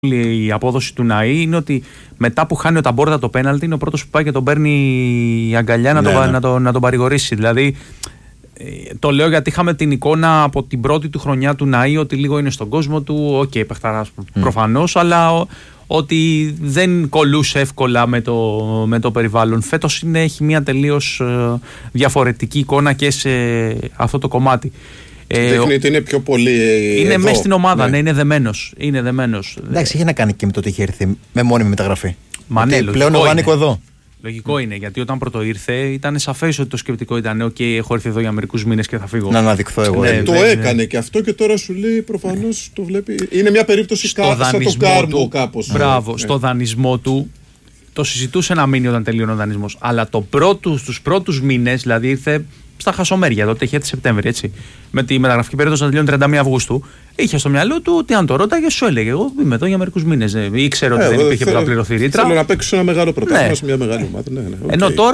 η απόδοση του Ναΐ είναι ότι μετά που χάνει ο Ταμπόρτα το πέναλτι είναι ο πρώτος που πάει και τον παίρνει η αγκαλιά να τον παρηγορήσει. Δηλαδή το λέω γιατί είχαμε την εικόνα από την πρώτη του χρονιά του Ναΐ ότι λίγο είναι στον κόσμο του, παιχταράς προφανώς, αλλά ότι δεν κολούσε εύκολα με το περιβάλλον. Φέτος έχει μια τελείως διαφορετική εικόνα και σε αυτό το κομμάτι. Δείχνει ότι είναι πιο πολύ. Είναι μέσα στην ομάδα, ναι, είναι δεμένος. Εντάξει, έχει να κάνει και με το ότι έχει έρθει με μόνιμη μεταγραφή. Μα ναι, πλέον ο Βάνικο εδώ. Λογικό είναι, γιατί όταν πρώτο ήρθε ήταν σαφές ότι το σκεπτικό ήταν έχω έρθει εδώ για μερικούς μήνες και θα φύγω. Να αναδειχθώ εγώ. Το έκανε και αυτό και τώρα σου λέει προφανώς το βλέπει. Είναι μια περίπτωση σαν το Κάρμπο κάπως. Μπράβο, στο δανεισμό του το συζητούσε να μείνει όταν τελείωνε ο δανεισμός. Αλλά στους πρώτους μήνες, δηλαδή ήρθε στα χασομέρια, τότε είχε έρθει Σεπτέμβρη, έτσι. Με τη μεταγραφική περίοδο να τελειώνει 31 Αυγούστου. Είχε στο μυαλό του ότι αν το ρώταγε, σου έλεγε: εγώ είμαι εδώ για μερικούς μήνες. Ήξερε ότι δεν υπήρχε προαπληρωθεί ρήτρα. Θέλω να παίξω ένα μεγάλο πρωτάθλημα σε μια μεγάλη ομάδα. Ενώ τώρα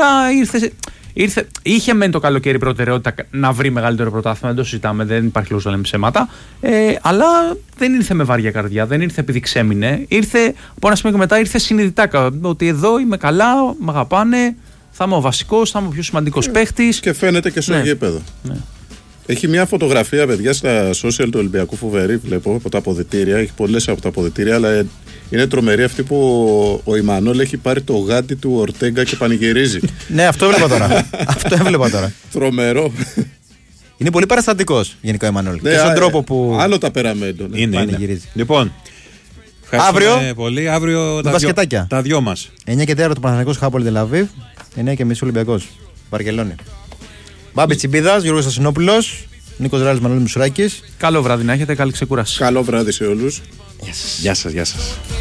είχε μεν το καλοκαίρι προτεραιότητα να βρει μεγαλύτερο πρωτάθλημα, δεν το συζητάμε, δεν υπάρχει λόγος να λέμε ψέματα. Αλλά δεν ήρθε με βάρια καρδιά, δεν ήρθε επειδή ξέμεινε. Ήρθε από ένα σημείο και μετά ήρθε συνειδητά ότι εδώ είμαι καλά, με αγαπάνε. Θα είμαι ο βασικός, θα είμαι ο πιο σημαντικός παίχτης. Και φαίνεται και στο γήπεδο. Ναι. Έχει μια φωτογραφία, παιδιά, στα social του Ολυμπιακού φοβερή, βλέπω από τα αποδυτήρια. Έχει πολλές από τα αποδυτήρια, αλλά είναι τρομερή αυτή που ο Ιμανόλ έχει πάρει το γάντι του Ορτέγκα και πανηγυρίζει. Ναι, αυτό έβλεπα τώρα. Τρομερό. Είναι πολύ παραστατικός γενικά ο Ιμανόλ. Ναι, και στον τρόπο που. Άλλο τα περαμέντο. Ναι. Πανηγυρίζει. Λοιπόν. Αύριο. Πολύ. Αύριο τα δυο μας. 9 και 4 το Παναθηναϊκός Χάπολη Τελαβίβ. 9 και μισή Ολυμπιακός Βαρκελόνη. Μπάμπη Τσιμπίδας, Γιώργος Στασινόπουλος, Νίκος Ράλης, Μανώλης Μουσουράκης. Καλό βράδυ να έχετε, καλή ξεκούραση. Καλό βράδυ σε όλους. Γεια σας.